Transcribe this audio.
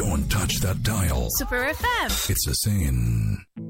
Don't touch that dial. Super FM. It's a sin.